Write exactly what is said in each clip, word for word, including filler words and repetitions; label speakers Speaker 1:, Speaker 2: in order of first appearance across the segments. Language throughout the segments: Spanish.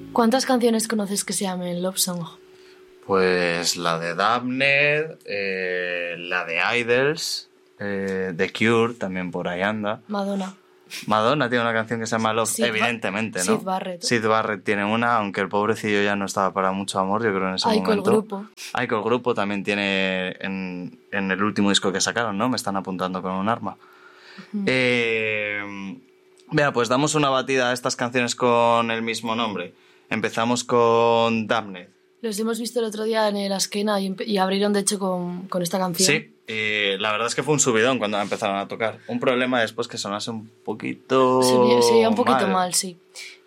Speaker 1: ¿Cuántas canciones conoces que se llamen Love Song?
Speaker 2: Pues la de Damned, eh, la de Idols, eh, The Cure, también por ahí anda.
Speaker 1: Madonna.
Speaker 2: Madonna tiene una canción que se llama Love,
Speaker 1: Sid
Speaker 2: evidentemente,
Speaker 1: Ba-
Speaker 2: ¿no?
Speaker 1: Sid Barrett.
Speaker 2: Sid Barrett tiene una, aunque el pobrecillo ya no estaba para mucho amor, yo creo, en ese
Speaker 1: Aiko el
Speaker 2: momento.
Speaker 1: grupo.
Speaker 2: Aiko el grupo también tiene en, en el último disco que sacaron, ¿no? Me están apuntando con un arma. Uh-huh. Eh, vea, pues damos una batida a estas canciones con el mismo nombre. Empezamos con Damned.
Speaker 1: Los hemos visto el otro día en el Askena y, y abrieron de hecho con, con esta canción.
Speaker 2: Sí, y la verdad es que fue un subidón cuando empezaron a tocar. Un problema después que sonase un poquito
Speaker 1: Se oía un poquito
Speaker 2: mal,
Speaker 1: mal, sí.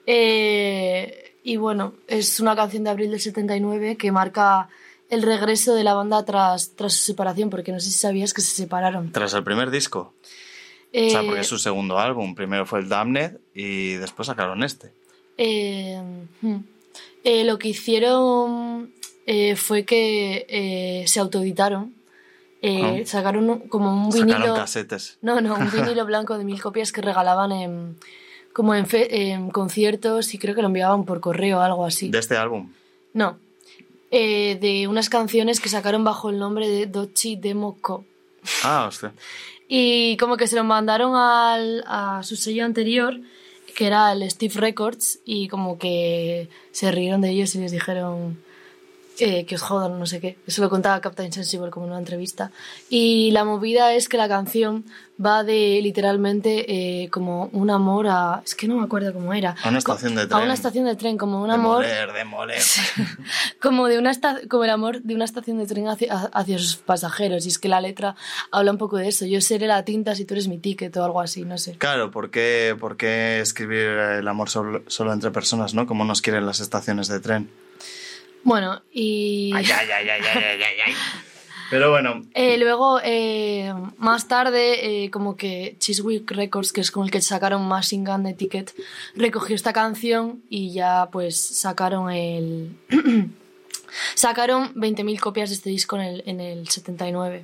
Speaker 1: Eh, y bueno, es una canción de abril del setenta y nueve que marca el regreso de la banda tras, tras su separación, porque no sé si sabías que se separaron.
Speaker 2: ¿Tras el primer disco?
Speaker 1: Eh,
Speaker 2: o sea, porque es su segundo álbum. Primero fue el Damned y después sacaron este.
Speaker 1: Eh, hmm. Eh, lo que hicieron eh, fue que eh, se autoeditaron, eh, oh. sacaron un, como un vinilo...
Speaker 2: Sacaron casetes.
Speaker 1: No, no, un vinilo blanco de mil copias que regalaban en, como en, fe, en conciertos y creo que lo enviaban por correo o algo así.
Speaker 2: ¿De este álbum?
Speaker 1: No, eh, de unas canciones que sacaron bajo el nombre de Dochi Demo Co.
Speaker 2: Ah, hostia.
Speaker 1: Y como que se lo mandaron al, a su sello anterior, que era el Steve Records, y como que se rieron de ellos y les dijeron eh, que os jodan, no sé qué. Eso lo contaba Captain Sensible como en una entrevista. Y la movida es que la canción va de literalmente eh, como un amor a... Es que no me acuerdo cómo era.
Speaker 2: A una estación de tren.
Speaker 1: A una estación de tren, como un amor...
Speaker 2: Demoler, demoler.
Speaker 1: como, de una esta... como el amor de una estación de tren hacia, hacia sus pasajeros. Y es que la letra habla un poco de eso. Yo seré la tinta si tú eres mi ticket o algo así, no sé.
Speaker 2: Claro, ¿por qué, por qué escribir el amor solo, solo entre personas, ¿no? Como nos quieren las estaciones de tren.
Speaker 1: Bueno, y...
Speaker 2: Ay, ay, ay, ay, ay, ay, ay. Pero bueno.
Speaker 1: Eh, luego, eh, más tarde, eh, como que Chiswick Records, que es con el que sacaron Machine Gun de Ticket, recogió esta canción y ya pues sacaron el... sacaron veinte mil copias de este disco en el, en el setenta y nueve.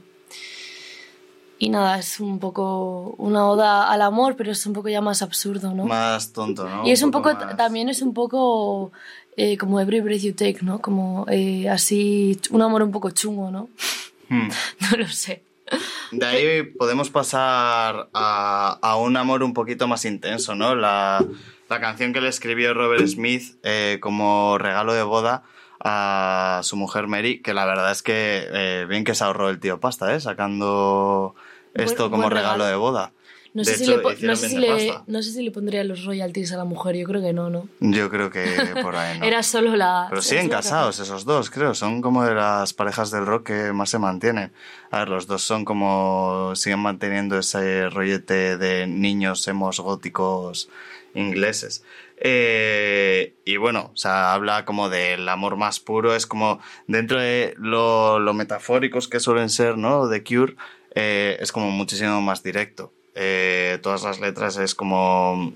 Speaker 1: Y nada, es un poco una oda al amor, pero es un poco ya más absurdo, ¿no?
Speaker 2: Más tonto, ¿no?
Speaker 1: Y es un, un poco,
Speaker 2: poco más...
Speaker 1: también es un poco eh, como Every Breath You Take, ¿no? Como eh, así, un amor un poco chungo, ¿no?
Speaker 2: Hmm.
Speaker 1: No lo sé.
Speaker 2: De ahí podemos pasar a, a un amor un poquito más intenso, ¿no? La, la canción que le escribió Robert Smith eh, como regalo de boda a su mujer Mary, que la verdad es que eh, bien que se ahorró el tío pasta, ¿eh? Sacando esto
Speaker 1: buen,
Speaker 2: como
Speaker 1: buen
Speaker 2: regalo.
Speaker 1: regalo
Speaker 2: de boda.
Speaker 1: No
Speaker 2: de
Speaker 1: sé,
Speaker 2: hecho,
Speaker 1: si le, no, sé si le, no sé si le pondría los royalties a la mujer, yo creo que no, ¿no?
Speaker 2: Yo creo que por ahí no.
Speaker 1: Era solo la...
Speaker 2: Pero siguen casados esos dos, creo. Son como de las parejas del rock que más se mantienen. A ver, los dos son como... siguen manteniendo ese rollete de niños emos góticos ingleses. Eh, y bueno, o sea, habla como del amor más puro. Es como dentro de lo, lo metafóricos que suelen ser, ¿no? The Cure, eh, es como muchísimo más directo. Eh, todas las letras es como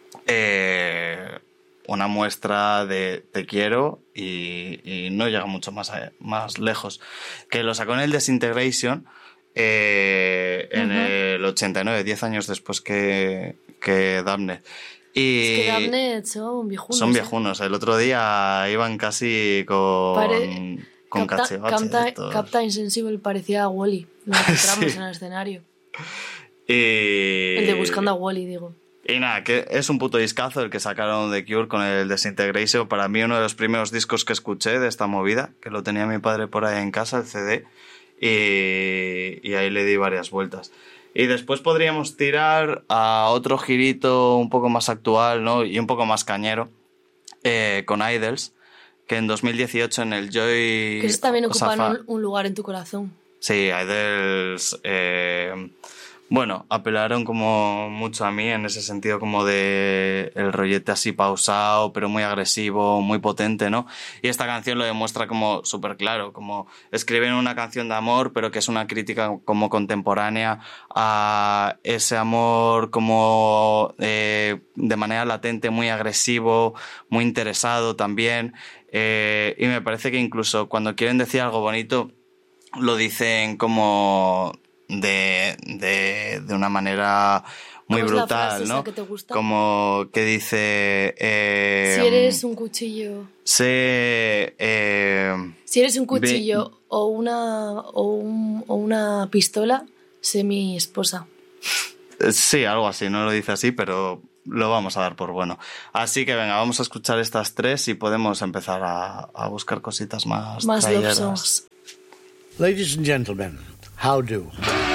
Speaker 2: eh, una muestra de te quiero y, y no llega mucho más, a, más lejos. Que lo sacó en el Disintegration eh, en uh-huh. el ochenta y nueve, diez años después que, que Damned. Y
Speaker 1: es que Damned son viejunos.
Speaker 2: Son viejunos. ¿eh? El otro día iban casi con, Pare... con
Speaker 1: Capta, Capta, Captain Sensible parecía a Wally. Lo encontramos sí. en el escenario.
Speaker 2: Y...
Speaker 1: El de Buscando a Wally, digo.
Speaker 2: Y nada, que es un puto discazo el que sacaron de Cure con el Disintegration. Para mí uno de los primeros discos que escuché de esta movida, que lo tenía mi padre por ahí en casa, el C D, y, y ahí le di varias vueltas. Y después podríamos tirar a otro girito un poco más actual, ¿no? Y un poco más cañero, eh, con Idols, que en dos mil dieciocho en el Joy...
Speaker 1: Que eso también ocupan un, un lugar en tu corazón.
Speaker 2: Sí, Idols... Eh, bueno, apelaron como mucho a mí en ese sentido como de el rollete así pausado, pero muy agresivo, muy potente, ¿no? Y esta canción lo demuestra como súper claro, como escriben una canción de amor, pero que es una crítica como contemporánea a ese amor como eh, de manera latente, muy agresivo, muy interesado también. Eh, y me parece que incluso cuando quieren decir algo bonito, lo dicen como... De, de, de una manera muy
Speaker 1: ¿Cómo es la
Speaker 2: brutal,
Speaker 1: frase esa
Speaker 2: ¿no?
Speaker 1: que te gusta?
Speaker 2: Como que dice... Eh,
Speaker 1: Si eres un cuchillo...
Speaker 2: Sé... Eh,
Speaker 1: Si eres un cuchillo ve... o, una, o, un, o una pistola, sé mi esposa.
Speaker 2: Sí, algo así, no lo dice así, pero lo vamos a dar por bueno. Así que venga, vamos a escuchar estas tres y podemos empezar a, a buscar cositas más
Speaker 1: Más love
Speaker 2: trayeras.
Speaker 1: songs.
Speaker 3: Ladies and gentlemen, how do?